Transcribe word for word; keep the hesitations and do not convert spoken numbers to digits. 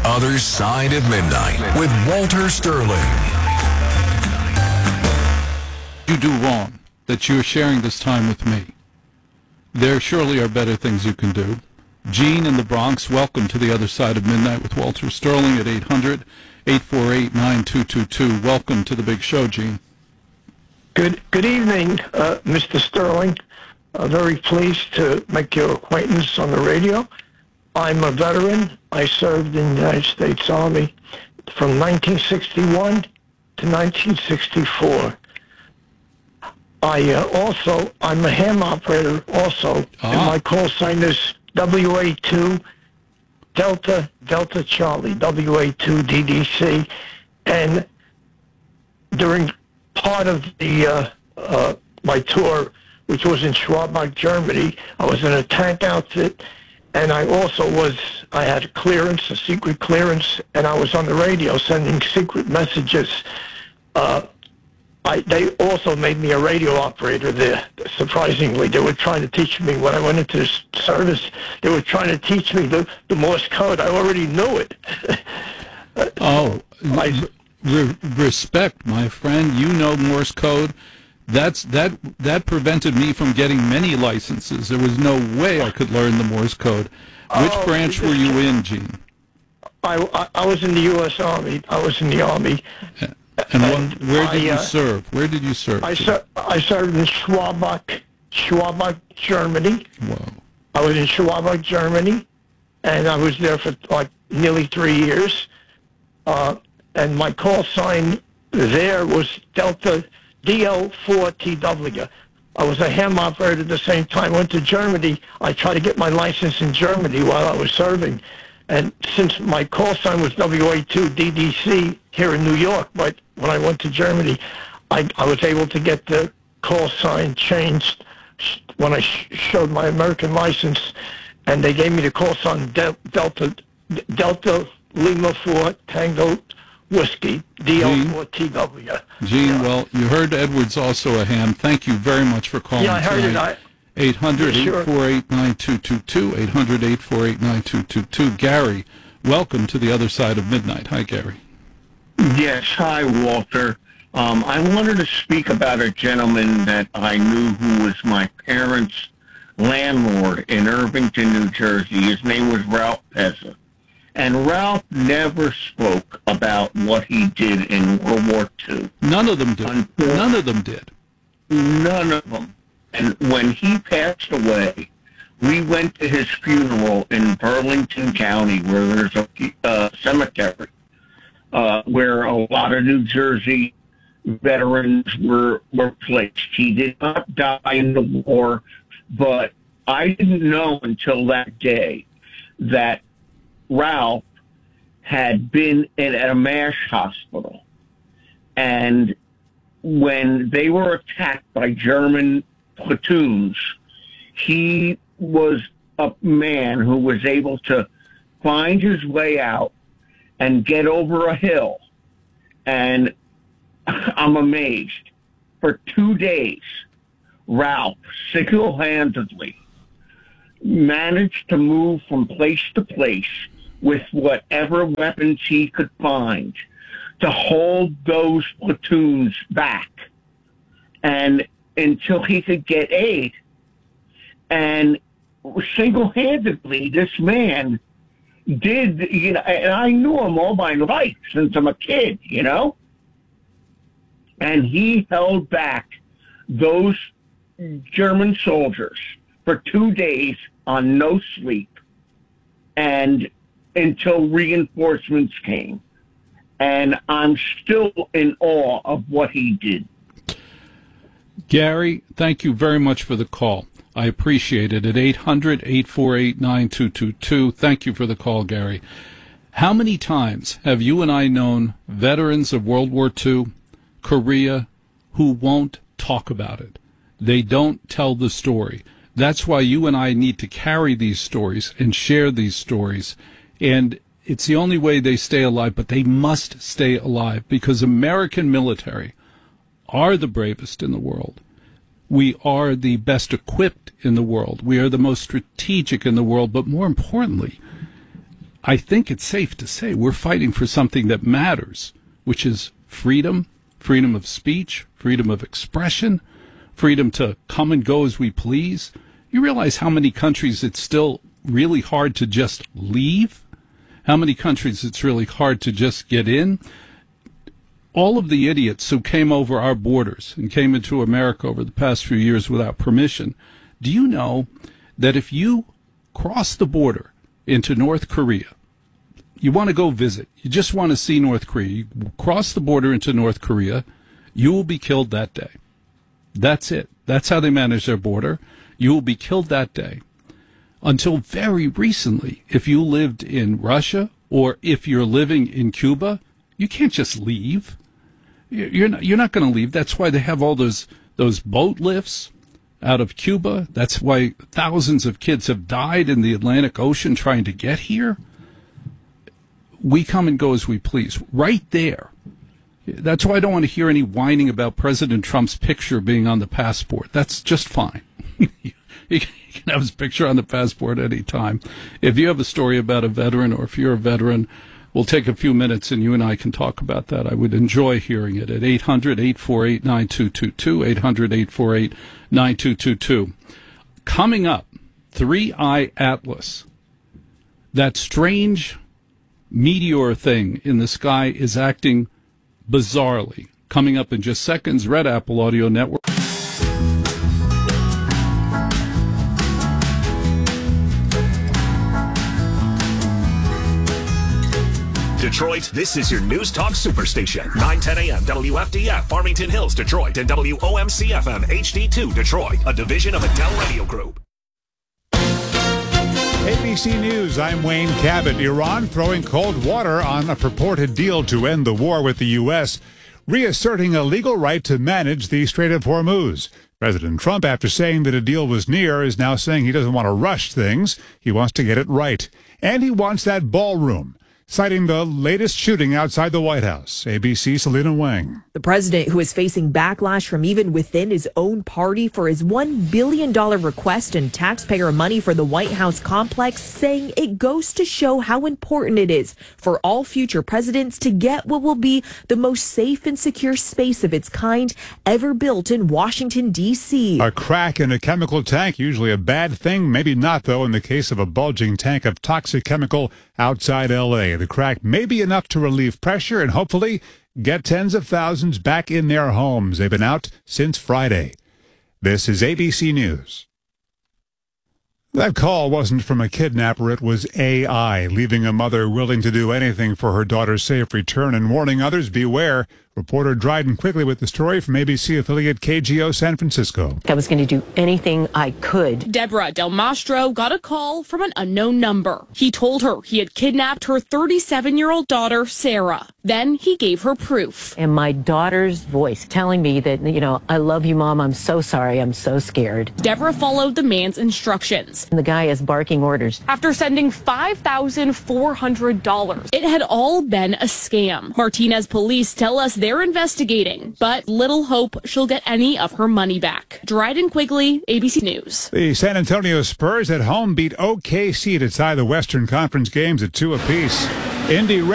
Other Side of Midnight with Walter Sterling. You do wrong that you're sharing this time with me. There surely are better things you can do. Gene in the Bronx, welcome to the Other Side of Midnight with Walter Sterling at eight hundred, eight four eight, nine two two two. Welcome to the big show, Gene. Good good evening, uh, Mister Sterling. Uh, very pleased to make your acquaintance on the radio. I'm a veteran. I served in the United States Army from nineteen sixty-one to nineteen sixty-four. I uh, also, I'm a ham operator also, ah. and my call sign is W A two Delta Delta Charlie, W A two D D C. And during part of the uh, uh, my tour, which was in Schwabach, Germany, I was in a tank outfit, and I also was, I had a clearance, a secret clearance, and I was on the radio sending secret messages. Uh, I, they also made me a radio operator there, surprisingly. They were trying to teach me, when I went into the service, they were trying to teach me the, the Morse code. I already knew it. oh, I, re- respect, my friend. You know Morse code. That's that. That prevented me from getting many licenses. There was no way I could learn the Morse code. Which oh, branch were you in, Gene? I, I, I was in the U S Army. I was in the Army. Yeah. And, and what, where did I, uh, you serve? Where did you serve? I, ser- I served in Schwabach, Schwabach, Germany. Wow. I was in Schwabach, Germany, and I was there for like nearly three years. Uh, and my call sign there was Delta D L four T W. I was a ham operator at the same time. I went to Germany. I tried to get my license in Germany while I was serving. And since my call sign was W A two D D C here in New York, but when I went to Germany, I, I was able to get the call sign changed when I sh- showed my American license, and they gave me the call sign Del- Delta Delta Lima four Tango Whiskey D L four T W. Gene, yeah. Well, you heard Edward's also a ham. Thank you very much for calling. Yeah, I heard tonight. it. I- eight hundred, eight four eight, nine two two two, eight hundred, eight four eight, nine two two two. Gary, welcome to the Other Side of Midnight. Hi, Gary. Yes, hi, Walter. Um, I wanted to speak about a gentleman that I knew who was my parents' landlord in Irvington, New Jersey. His name was Ralph Pezza. And Ralph never spoke about what he did in World War Two. None of them did. Until, None of them did. None of them. And when he passed away, we went to his funeral in Burlington County, where there's a uh, cemetery, uh, where a lot of New Jersey veterans were, were placed. He did not die in the war, but I didn't know until that day that Ralph had been in, at a MASH hospital. And when they were attacked by German platoons, he was a man who was able to find his way out and get over a hill. And I'm amazed. For two days, Ralph single-handedly managed to move from place to place with whatever weapons he could find to hold those platoons back. And until he could get aid. And single-handedly, this man did, you know, and I knew him all my life since I'm a kid, you know? And he held back those German soldiers for two days on no sleep and until reinforcements came. And I'm still in awe of what he did. Gary, thank you very much for the call. I appreciate it. At eight hundred, eight four eight, nine two two two. Thank you for the call, Gary. How many times have you and I known veterans of World War Two, Korea, who won't talk about it? They don't tell the story. That's why you and I need to carry these stories and share these stories. And it's the only way they stay alive, but they must stay alive because American military are the bravest in the world. We are the best equipped in the world. We are the most strategic in the world. But more importantly, I think it's safe to say we're fighting for something that matters, which is freedom, freedom of speech, freedom of expression, freedom to come and go as we please. You realize how many countries it's still really hard to just leave? How many countries it's really hard to just get in? All of the idiots who came over our borders and came into America over the past few years without permission, do you know that if you cross the border into North Korea, you want to go visit, you just want to see North Korea, you cross the border into North Korea, you will be killed that day. That's it. That's how they manage their border. You will be killed that day. Until very recently, if you lived in Russia or if you're living in Cuba, you can't just leave. You're not, you're not going to leave. That's why they have all those, those boat lifts out of Cuba. That's why thousands of kids have died in the Atlantic Ocean trying to get here. We come and go as we please. Right there. That's why I don't want to hear any whining about President Trump's picture being on the passport. That's just fine. You can have his picture on the passport any time. If you have a story about a veteran or if you're a veteran, we'll take a few minutes and you and I can talk about that. I would enjoy hearing it at eight hundred, eight four eight, nine two two two, eight hundred, eight four eight, nine two two two. Coming up, three eye Atlas. That strange meteor thing in the sky is acting bizarrely. Coming up in just seconds, Red Apple Audio Network. Detroit, this is your News Talk Superstation. nine ten a.m. W F D F, Farmington Hills, Detroit, and W O M C F M H D two, Detroit, a division of Adele Radio Group. A B C News, I'm Wayne Cabot. Iran throwing cold water on a purported deal to end the war with the U S, reasserting a legal right to manage the Strait of Hormuz. President Trump, after saying that a deal was near, is now saying he doesn't want to rush things. He wants to get it right. And he wants that ballroom, citing the latest shooting outside the White House. A B C Selena Wang. The president, who is facing backlash from even within his own party for his one billion dollars request in taxpayer money for the White House complex, saying it goes to show how important it is for all future presidents to get what will be the most safe and secure space of its kind ever built in Washington, D C. A crack in a chemical tank, usually a bad thing, maybe not, though, in the case of a bulging tank of toxic chemical outside L A. The crack may be enough to relieve pressure and hopefully get tens of thousands back in their homes. They've been out since Friday. This is A B C News. That call wasn't from a kidnapper. It was A I, leaving a mother willing to do anything for her daughter's safe return and warning others beware. Reporter Dryden quickly with the story from A B C affiliate K G O San Francisco. I was going to do anything I could. Deborah Del Mastro got a call from an unknown number. He told her he had kidnapped her thirty-seven-year-old daughter, Sarah. Then he gave her proof. And my daughter's voice telling me that, you know, I love you, Mom. I'm so sorry. I'm so scared. Deborah followed the man's instructions. And the guy is barking orders. After sending five thousand four hundred dollars, it had all been a scam. Martinez police tell us they're investigating, but little hope she'll get any of her money back. Dryden Quigley, A B C News. The San Antonio Spurs at home beat O K C to tie the Western Conference games at two apiece. Indy